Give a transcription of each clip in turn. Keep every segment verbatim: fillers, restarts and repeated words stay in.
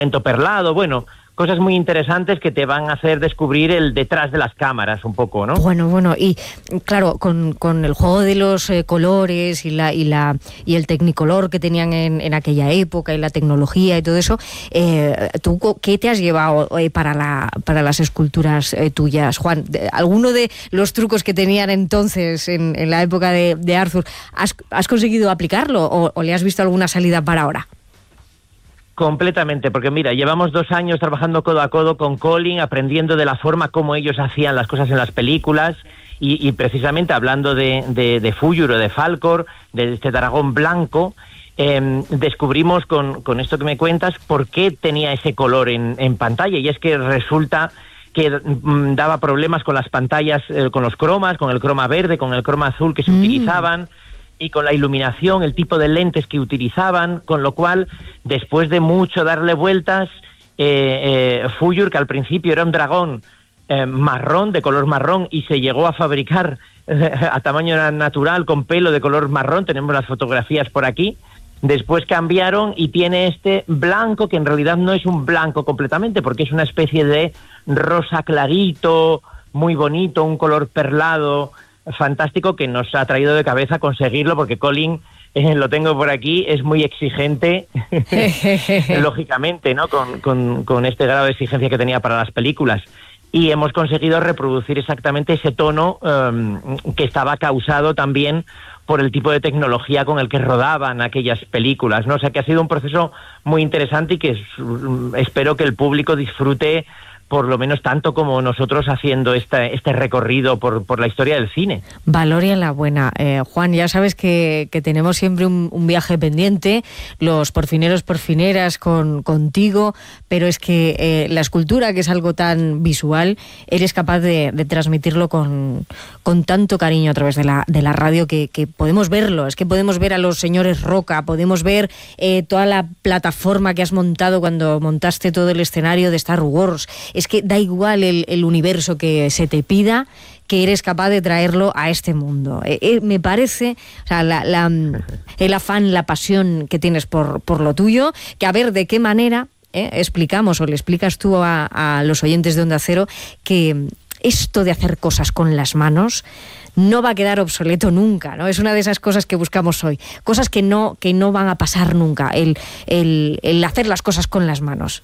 perlado, bueno, cosas muy interesantes que te van a hacer descubrir el detrás de las cámaras un poco, ¿no? Bueno, bueno, y claro, con, con el juego de los eh, colores y la y la y el Technicolor que tenían en, en aquella época y la tecnología y todo eso, eh, ¿tú qué te has llevado eh, para la para las esculturas eh, tuyas, Juan? ¿Alguno de los trucos que tenían entonces en, en la época de, de Arthur, has, has conseguido aplicarlo o, o le has visto alguna salida para ahora? Completamente, porque mira, llevamos dos años trabajando codo a codo con Colin, aprendiendo de la forma como ellos hacían las cosas en las películas y, y precisamente hablando de, de, de Fuyur o de Falkor, de este dragón blanco, eh, descubrimos con, con esto que me cuentas por qué tenía ese color en, en pantalla, y es que resulta que mm, daba problemas con las pantallas, eh, con los cromas, con el croma verde, con el croma azul que se mm. utilizaban, y con la iluminación, el tipo de lentes que utilizaban, con lo cual, después de mucho darle vueltas, eh, eh, Fuyur, que al principio era un dragón eh, marrón, de color marrón, y se llegó a fabricar eh, a tamaño natural, con pelo de color marrón, tenemos las fotografías por aquí, después cambiaron y tiene este blanco, que en realidad no es un blanco completamente, porque es una especie de rosa clarito, muy bonito, un color perlado, fantástico, que nos ha traído de cabeza conseguirlo, porque Colin, eh, lo tengo por aquí, es muy exigente, lógicamente, ¿no? Con, con, con este grado de exigencia que tenía para las películas. Y hemos conseguido reproducir exactamente ese tono um, que estaba causado también por el tipo de tecnología con el que rodaban aquellas películas, ¿no? O sea, que ha sido un proceso muy interesante y que es, espero que el público disfrute por lo menos tanto como nosotros haciendo este, este recorrido por, por la historia del cine. Valoria la buena. Eh, Juan, ya sabes que, que tenemos siempre un, un viaje pendiente, los porfineros, porfineras con, contigo, pero es que eh, la escultura, que es algo tan visual, eres capaz de, de transmitirlo con, con tanto cariño a través de la, de la radio que, que podemos verlo. Es que podemos ver a los señores Roca, podemos ver eh, toda la plataforma que has montado cuando montaste todo el escenario de Star Wars. Es que da igual el, el universo que se te pida, que eres capaz de traerlo a este mundo. Eh, eh, me parece, o sea, la, la, el afán, la pasión que tienes por, por lo tuyo, que a ver de qué manera eh, explicamos o le explicas tú a, a los oyentes de Onda Cero que esto de hacer cosas con las manos no va a quedar obsoleto nunca, ¿no? Es una de esas cosas que buscamos hoy, cosas que no, que no van a pasar nunca, el, el, el hacer las cosas con las manos.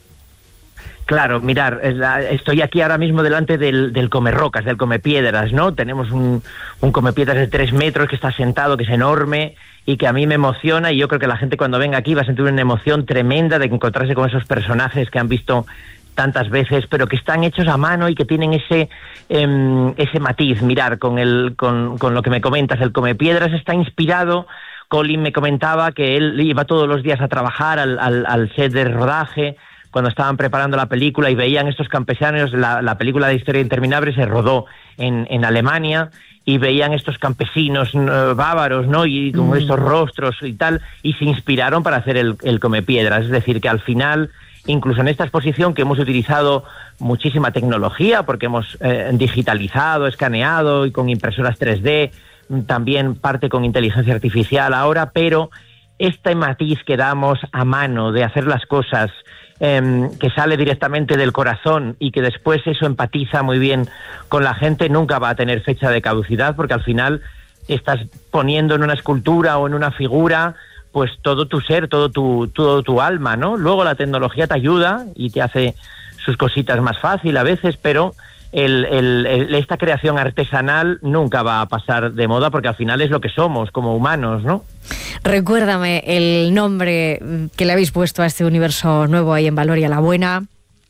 Claro, mirar, estoy aquí ahora mismo delante del, del Comerrocas, del Comepiedras, ¿no? Tenemos un, un Comepiedras de tres metros que está sentado, que es enorme y que a mí me emociona, y yo creo que la gente cuando venga aquí va a sentir una emoción tremenda de encontrarse con esos personajes que han visto tantas veces, pero que están hechos a mano y que tienen ese eh, ese matiz. Mirar, con, el, con, con lo que me comentas, el Comepiedras está inspirado. Colin me comentaba que él iba todos los días a trabajar al, al, al set de rodaje, cuando estaban preparando la película y veían estos campesinos, la, la película de Historia Interminable se rodó en, en Alemania, y veían estos campesinos uh, bávaros, ¿no? Y con mm. estos rostros y tal, y se inspiraron para hacer el, el Comepiedras. Es decir, que al final, incluso en esta exposición que hemos utilizado muchísima tecnología, porque hemos eh, digitalizado, escaneado y con impresoras tres D, también parte con inteligencia artificial ahora, pero este matiz que damos a mano de hacer las cosas, Eh, que sale directamente del corazón y que después eso empatiza muy bien con la gente, nunca va a tener fecha de caducidad, porque al final estás poniendo en una escultura o en una figura pues todo tu ser, todo tu, todo tu alma, ¿no? Luego la tecnología te ayuda y te hace sus cositas más fácil a veces, pero el, el, el, esta creación artesanal nunca va a pasar de moda, porque al final es lo que somos como humanos, ¿no? Recuérdame el nombre que le habéis puesto a este universo nuevo ahí en Valoria la Buena.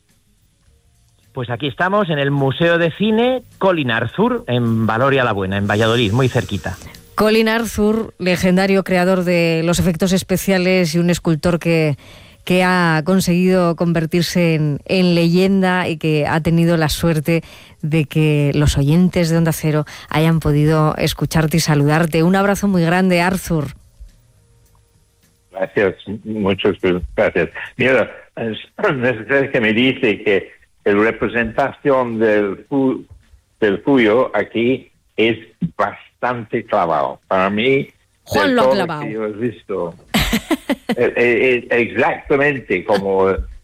Pues aquí estamos en el Museo de Cine Colin Arthur, en Valoria la Buena, en Valladolid, muy cerquita. Colin Arthur, legendario creador de los efectos especiales y un escultor que, que ha conseguido convertirse en, en leyenda y que ha tenido la suerte de que los oyentes de Onda Cero hayan podido escucharte y saludarte. Un abrazo muy grande, Arthur. Gracias, muchas gracias. Mira, es necesario que me dice que la representación del, fu, del Fuyo aquí es bastante clavado. Para mí, Juan lo ha clavado. Que yo he visto Eh, eh, eh, exactamente como